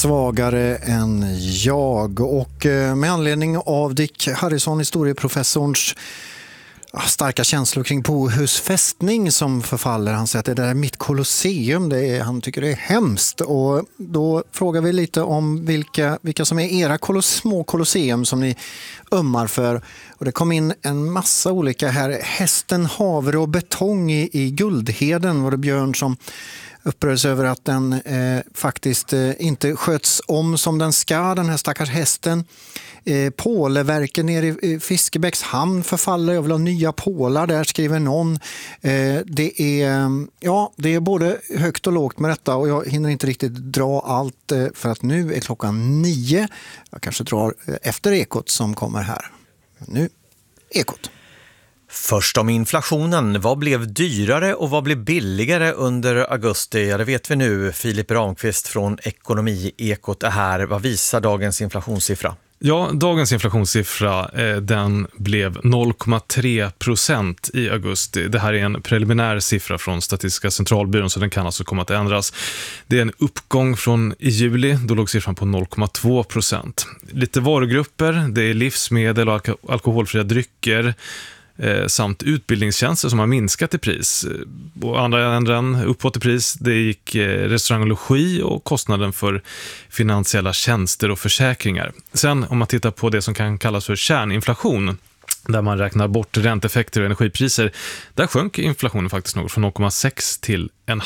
Svagare än jag, och med anledning av Dick Harrison, historieprofessorns starka känslor kring Bohus fästning som förfaller. Han säger att det där är mitt kolosseum, han tycker det är hemskt, och då frågar vi lite om vilka som är era små kolosseum som ni ömmar för. Och det kom in en massa olika här. Hästen, havre och betong i Guldheden, var det Björn som upprördes över att den faktiskt inte sköts om som den ska, den här stackars hästen. Påleverken nere i Fiskebäcks hamn förfaller. Jag vill ha nya pålar där, skriver någon. Det är både högt och lågt med detta, och jag hinner inte riktigt dra allt för att nu är klockan 9. Jag kanske drar efter Ekot som kommer här. Nu, Ekot. Först om inflationen. Vad blev dyrare och vad blev billigare under augusti? Ja, det vet vi nu. Filip Ramqvist från Ekonomi-Ekot är här. Vad visar dagens inflationssiffra? Ja, dagens inflationssiffra den blev 0,3% i augusti. Det här är en preliminär siffra från Statistiska centralbyrån, så den kan alltså komma att ändras. Det är en uppgång från i juli, då låg siffran på 0,2%. Lite varugrupper, det är livsmedel och alkoholfria drycker samt utbildningstjänster som har minskat i pris. Och andra änden uppåt i pris, det gick restaurang och logi och kostnaden för finansiella tjänster och försäkringar. Sen om man tittar på det som kan kallas för kärninflation, där man räknar bort ränteeffekter och energipriser, där sjönk inflationen faktiskt något från 0,6 till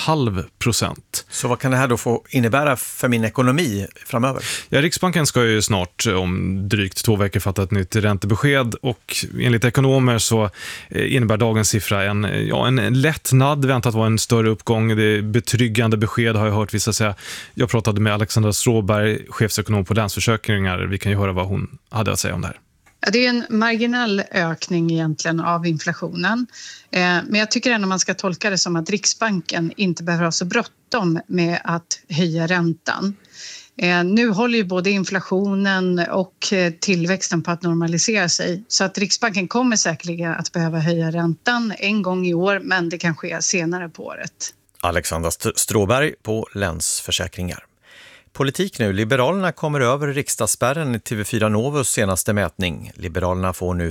0,5%. Så vad kan det här då få innebära för min ekonomi framöver? Ja, Riksbanken ska ju snart om drygt 2 veckor fatta ett nytt räntebesked, och enligt ekonomer så innebär dagens siffra en lättnad, väntat vara en större uppgång. Det är betryggande besked, har jag hört vissa säga. Jag pratade med Alexandra Stråberg, chefsekonom på Länsförsäkringar. Vi kan ju höra vad hon hade att säga om det här. Det är en marginell ökning egentligen av inflationen. Men jag tycker ändå man ska tolka det som att Riksbanken inte behöver ha så bråttom med att höja räntan. Nu håller ju både inflationen och tillväxten på att normalisera sig. Så att Riksbanken kommer säkerligen att behöva höja räntan en gång i år, men det kan ske senare på året. Alexandra Stråberg på Länsförsäkringar. Politik nu. Liberalerna kommer över riksdagsspärren i TV4 Novus senaste mätning. Liberalerna får nu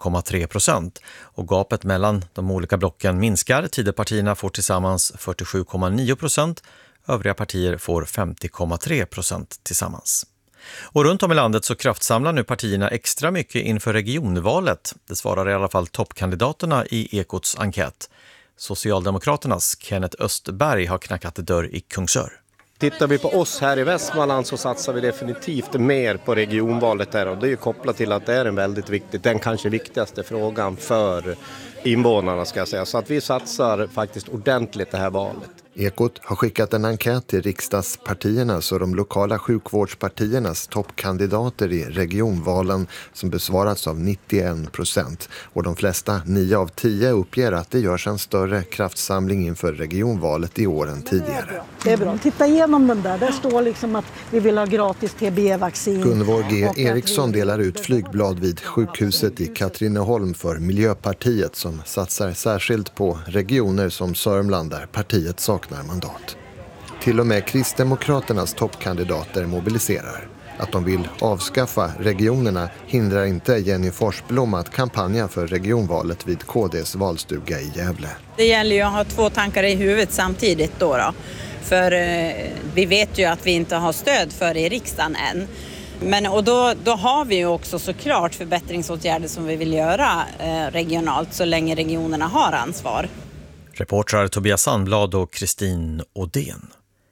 4,3% och gapet mellan de olika blocken minskar. Tidöpartierna får tillsammans 47,9%. Övriga partier får 50,3% tillsammans. Och runt om i landet så kraftsamlar nu partierna extra mycket inför regionvalet. Det svarar i alla fall toppkandidaterna i Ekots enkät. Socialdemokraternas Kenneth Östberg har knackat dörr i Kungsör. Tittar vi på oss här i Västmanland så satsar vi definitivt mer på regionvalet där, och det är ju kopplat till att det är en väldigt viktig, den kanske viktigaste frågan för invånarna ska jag säga. Så att vi satsar faktiskt ordentligt det här valet. Ekot har skickat en enkät till riksdagspartiernas och de lokala sjukvårdspartiernas toppkandidater i regionvalen som besvarats av 91%. Och de flesta, 9 av 10, uppger att det görs en större kraftsamling inför regionvalet i år än tidigare. Det är bra. Titta igenom den där. Där står liksom att vi vill ha gratis TB-vaccin. Gunvor G. Eriksson delar ut flygblad vid sjukhuset i Katrineholm för Miljöpartiet som satsar särskilt på regioner som Sörmland där partiet saknar mandat. Till och med Kristdemokraternas toppkandidater mobiliserar. Att de vill avskaffa regionerna hindrar inte Jenny Forsblom att kampanja för regionvalet vid KDs valstuga i Gävle. Det gäller ju att ha 2 tankar i huvudet samtidigt då. För vi vet ju att vi inte har stöd för i riksdagen än. Och då har vi ju också såklart förbättringsåtgärder som vi vill göra regionalt så länge regionerna har ansvar. Reportrar Tobias Sandblad och Kristin Odén.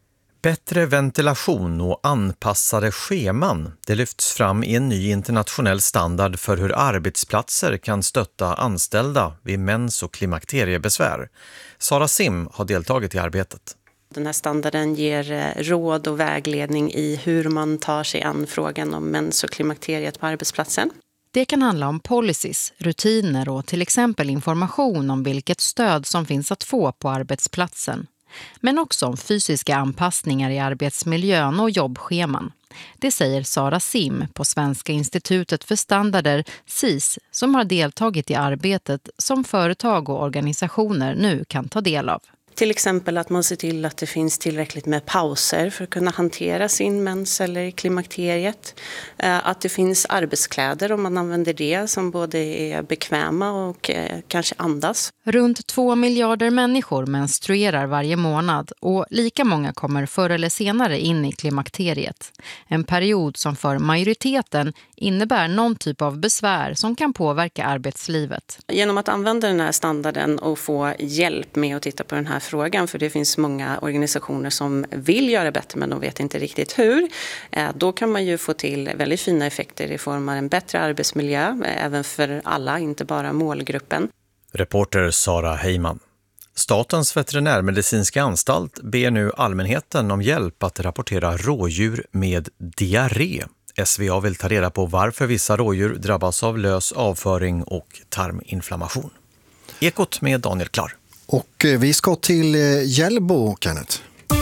Bättre ventilation och anpassade scheman, det lyfts fram i en ny internationell standard för hur arbetsplatser kan stötta anställda vid mens- och klimakteriebesvär. Sara Sim har deltagit i arbetet. Den här standarden ger råd och vägledning i hur man tar sig an frågan om mens- och klimakteriet på arbetsplatsen. Det kan handla om policies, rutiner och till exempel information om vilket stöd som finns att få på arbetsplatsen. Men också om fysiska anpassningar i arbetsmiljön och jobbscheman. Det säger Sara Sim på Svenska institutet för standarder, SIS, som har deltagit i arbetet som företag och organisationer nu kan ta del av. Till exempel att man ser till att det finns tillräckligt med pauser för att kunna hantera sin mens eller klimakteriet. Att det finns arbetskläder om man använder det som både är bekväma och kanske andas. Runt 2 miljarder människor menstruerar varje månad och lika många kommer förr eller senare in i klimakteriet. En period som för majoriteten innebär någon typ av besvär som kan påverka arbetslivet. Genom att använda den här standarden och få hjälp med att titta på den här frågan, för det finns många organisationer som vill göra bättre men de vet inte riktigt hur, då kan man ju få till väldigt fina effekter i form av en bättre arbetsmiljö, även för alla, inte bara målgruppen. Reporter Sara Heyman. Statens veterinärmedicinska anstalt ber nu allmänheten om hjälp att rapportera rådjur med diarré. SVA vill ta reda på varför vissa rådjur drabbas av lös avföring och tarminflammation. Ekot med Daniel Klar. Och vi ska till Hjällbo, Kenneth.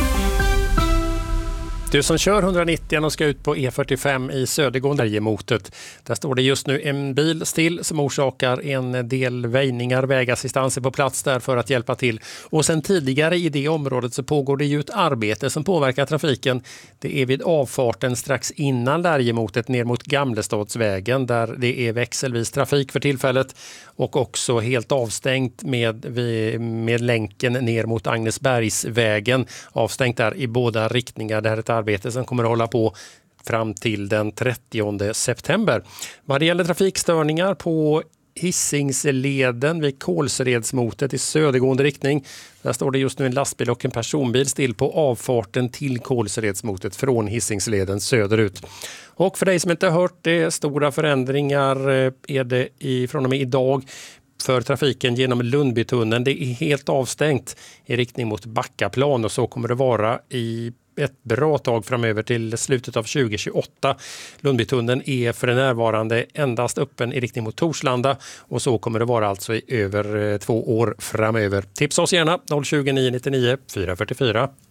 Du som kör 190 och ska ut på E45 i Södergården Bergemotet. Där står det just nu en bil still som orsakar en del väjningar. Vägassistanser på plats där för att hjälpa till. Och sen tidigare i det området så pågår det ju ett arbete som påverkar trafiken. Det är vid avfarten strax innan Bergemotet ner mot Gamlestadsvägen där det är växelvis trafik för tillfället. Och också helt avstängt med länken ner mot Agnesbergsvägen. Avstängt där i båda riktningar. Det här är ett arbete som kommer att hålla på fram till den 30 september. Vad det gäller trafikstörningar på Hisingsleden vid Kolsredsmotet i södergående riktning. Där står det just nu en lastbil och en personbil still på avfarten till Kolsredsmotet från Hisingsleden söderut. Och för dig som inte har hört det, stora förändringar är det från och med idag för trafiken genom Lundbytunneln. Det är helt avstängt i riktning mot Backaplan och så kommer det vara i ett bra tag framöver till slutet av 2028. Lundbytunneln är för närvarande endast öppen i riktning mot Torslanda och så kommer det vara alltså i över 2 år framöver. Tipsa oss gärna 020 999 444.